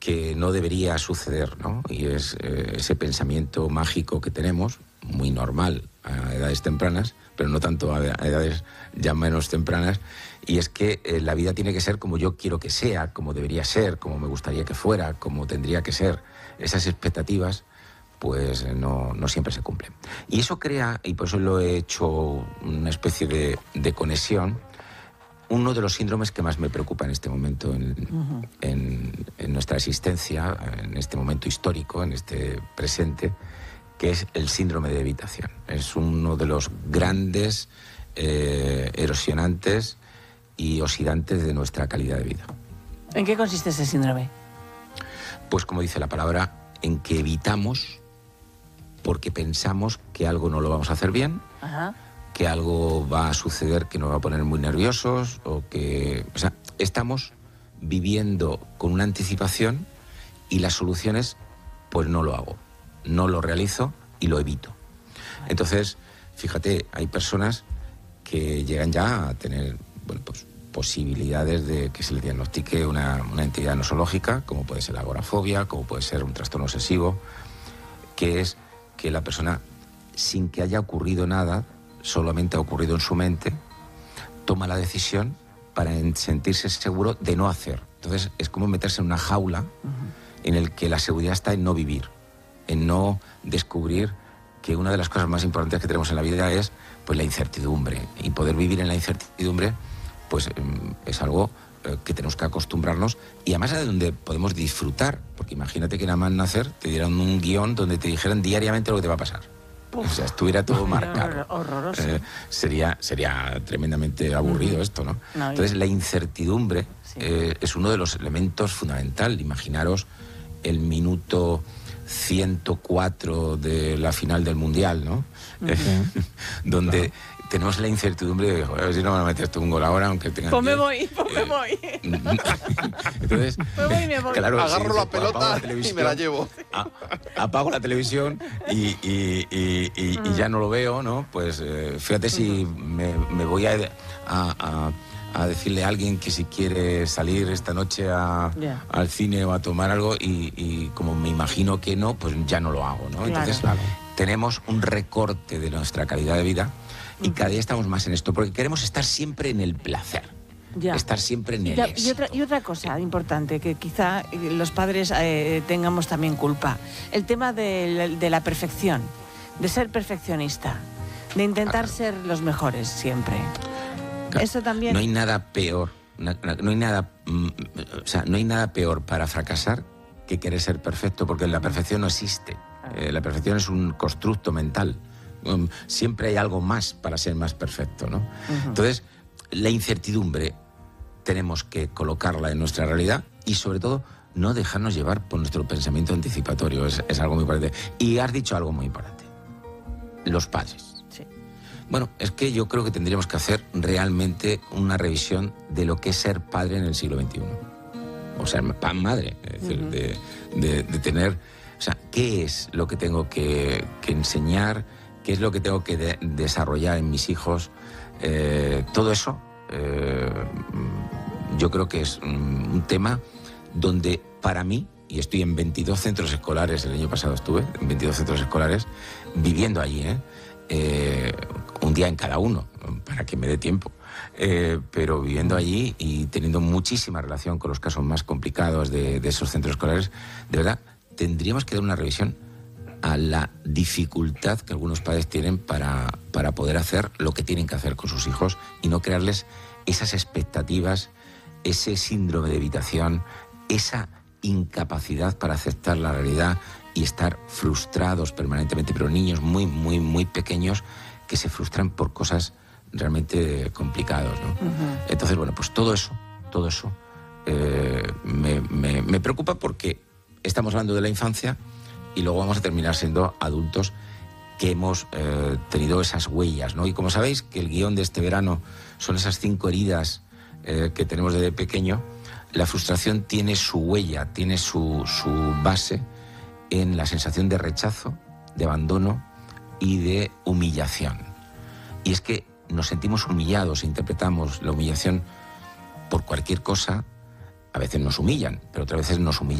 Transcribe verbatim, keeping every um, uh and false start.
que no debería suceder, ¿no? Y es eh, ese pensamiento mágico que tenemos, muy normal a edades tempranas, pero no tanto a edades ya menos tempranas, y es que eh, la vida tiene que ser como yo quiero que sea, como debería ser, como me gustaría que fuera, como tendría que ser. Esas expectativas, pues no, no siempre se cumplen. Y eso crea, y por eso lo he hecho una especie de, de conexión, uno de los síndromes que más me preocupa en este momento en, uh-huh. en, en nuestra existencia, en este momento histórico, en este presente, que es el síndrome de evitación. Es uno de los grandes eh, erosionantes y oxidantes de nuestra calidad de vida. ¿En qué consiste ese síndrome? Pues como dice la palabra, en que evitamos porque pensamos que algo no lo vamos a hacer bien, uh-huh. que algo va a suceder que nos va a poner muy nerviosos, o que... O sea, estamos viviendo con una anticipación y las soluciones, pues no lo hago, no lo realizo y lo evito. Entonces, fíjate, hay personas que llegan ya a tener, bueno, pues posibilidades de que se le diagnostique una, una entidad nosológica, como puede ser la agorafobia, como puede ser un trastorno obsesivo, que es que la persona, sin que haya ocurrido nada, solamente ha ocurrido en su mente, toma la decisión para sentirse seguro de no hacer. Entonces es como meterse en una jaula uh-huh. en el que la seguridad está en no vivir, en no descubrir que una de las cosas más importantes que tenemos en la vida es pues la incertidumbre, y poder vivir en la incertidumbre pues es algo eh, que tenemos que acostumbrarnos, y además es de donde podemos disfrutar, porque imagínate que nada más nacer te dieran un guión donde te dijeran diariamente lo que te va a pasar. Uf. O sea, estuviera todo marcado. Horroroso. Eh, sería, sería tremendamente aburrido uh-huh. esto, ¿no? no Entonces, la incertidumbre sí. eh, es uno de los elementos fundamentales. Imaginaros el minuto ciento cuatro de la final del Mundial, ¿no? Uh-huh. Donde claro. tenemos la incertidumbre de, joder, a ver si no me van a meter tú un gol ahora, aunque tengan... Pues me voy, pues me voy. Entonces, me voy y me voy. Claro, agarro sí, la pelota la y me la llevo. A, apago la televisión y, y, y, y, uh-huh. y ya no lo veo, ¿no? Pues eh, fíjate si uh-huh. me, me voy a... a, a a decirle a alguien que si quiere salir esta noche a, yeah. al cine o a tomar algo, y, y como me imagino que no, pues ya no lo hago, ¿no? Claro, Entonces claro. tenemos un recorte de nuestra calidad de vida y uh-huh. cada día estamos más en esto, porque queremos estar siempre en el placer, ya. estar siempre en el ya, éxito. Y otra, y otra cosa importante, que quizá los padres eh, tengamos también culpa, el tema de, de la perfección, de ser perfeccionista, de intentar claro. ser los mejores siempre. Eso también. No hay nada peor, no, no hay nada, o sea, no hay nada peor para fracasar que querer ser perfecto, porque la perfección no existe. Eh, la perfección es un constructo mental. Um, siempre hay algo más para ser más perfecto, ¿no? Uh-huh. Entonces, la incertidumbre tenemos que colocarla en nuestra realidad y, sobre todo, no dejarnos llevar por nuestro pensamiento anticipatorio. Es, es algo muy importante. Y has dicho algo muy importante. Los padres. Bueno, es que yo creo que tendríamos que hacer realmente una revisión de lo que es ser padre en el siglo veintiuno. O sea, pan-madre, es decir, uh-huh. de, de, de tener... O sea, ¿qué es lo que tengo que, que enseñar? ¿Qué es lo que tengo que de, desarrollar en mis hijos? Eh, todo eso, eh, yo creo que es un, un tema donde, para mí, y estoy en veintidós centros escolares, el año pasado estuve en veintidós centros escolares, viviendo allí, ¿eh? Eh, un día en cada uno, para que me dé tiempo, eh, pero viviendo allí y teniendo muchísima relación con los casos más complicados de, de esos centros escolares, de verdad, tendríamos que dar una revisión a la dificultad que algunos padres tienen para, para poder hacer lo que tienen que hacer con sus hijos y no crearles esas expectativas, ese síndrome de evitación, esa incapacidad para aceptar la realidad y estar frustrados permanentemente, pero niños muy, muy, muy pequeños que se frustran por cosas realmente complicadas, ¿no? Uh-huh. Entonces, bueno, pues todo eso, todo eso eh, me, me, me preocupa, porque estamos hablando de la infancia y luego vamos a terminar siendo adultos que hemos eh, tenido esas huellas, ¿no? Y como sabéis que el guión de este verano son esas cinco heridas eh, que tenemos desde pequeño, la frustración tiene su huella, tiene su, su base en la sensación de rechazo, de abandono y de humillación. Y es que nos sentimos humillados e interpretamos la humillación por cualquier cosa. A veces nos humillan, pero otras veces nos humillan